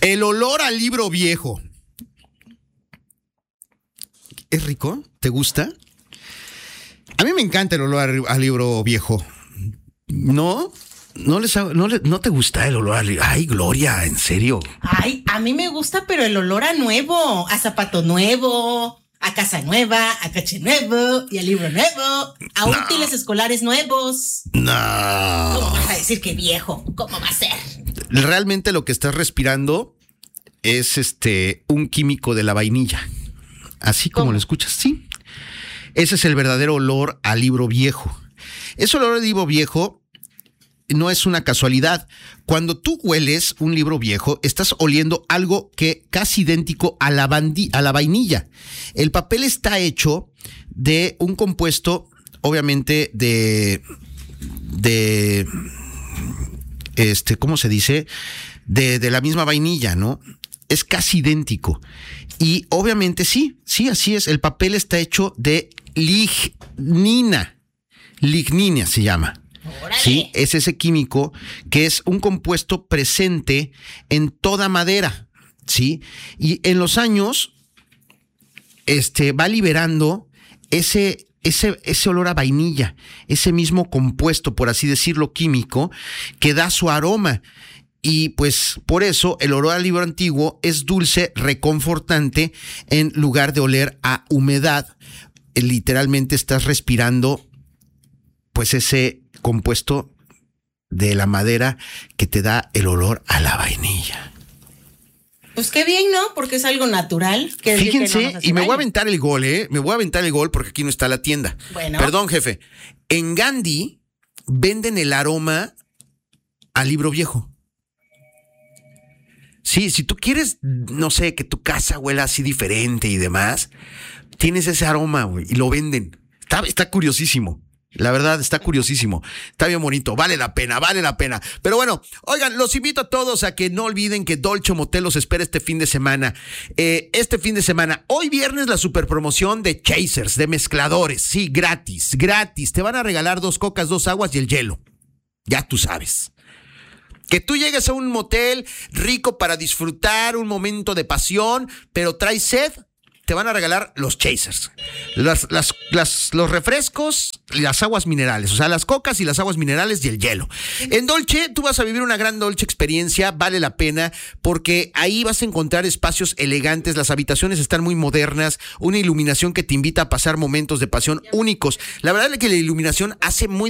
El olor al libro viejo. ¿Es rico? ¿Te gusta? A mí me encanta el olor al libro viejo. ¿No? ¿No te gusta el olor al libro? Ay, Gloria, ¿en serio? Ay, a mí me gusta, pero el olor a nuevo, a zapato nuevo, a casa nueva, a coche nuevo y a libro nuevo, a útiles escolares nuevos. No. ¿Cómo vas a decir que viejo? ¿Cómo va a ser? Realmente lo que estás respirando es un químico de la vainilla. Así como lo escuchas, sí. Ese es el verdadero olor al libro viejo. Ese olor al libro viejo no es una casualidad. Cuando tú hueles un libro viejo, estás oliendo algo que casi idéntico a la vainilla. El papel está hecho de un compuesto, obviamente, ¿cómo se dice? De la misma vainilla, ¿no? Es casi idéntico. Y obviamente sí, así es. El papel está hecho de lignina. Lignina se llama. ¡Órale! Sí, es ese químico que es un compuesto presente en toda madera, ¿sí? Y en los años, va liberando ese olor a vainilla, ese mismo compuesto, por así decirlo, químico, que da su aroma. Y pues por eso el olor al libro antiguo es dulce, reconfortante, en lugar de oler a humedad. Literalmente estás respirando pues ese compuesto de la madera que te da el olor a la vainilla. Pues qué bien, ¿no? Porque es algo natural. Fíjense, y me voy a aventar el gol, Me voy a aventar el gol porque aquí no está la tienda. Bueno. Perdón, jefe. En Gandhi venden el aroma al libro viejo. Sí, si tú quieres, no sé, que tu casa huela así diferente y demás, tienes ese aroma, güey, y lo venden. Está curiosísimo. La verdad, está curiosísimo. Está bien bonito. Vale la pena. Pero bueno, oigan, los invito a todos a que no olviden que Dolce Motel los espera este fin de semana. Hoy viernes, la super promoción de Chasers, de mezcladores. Sí, gratis. Te van a regalar 2 cocas, 2 aguas y el hielo. Ya tú sabes. Que tú llegues a un motel rico para disfrutar un momento de pasión, pero traes sed, te van a regalar los Chasers. Los refrescos y las aguas minerales, o sea, las cocas y las aguas minerales y el hielo. En Dolce, tú vas a vivir una gran Dolce experiencia, vale la pena, porque ahí vas a encontrar espacios elegantes, las habitaciones están muy modernas, una iluminación que te invita a pasar momentos de pasión únicos. La verdad es que la iluminación hace muy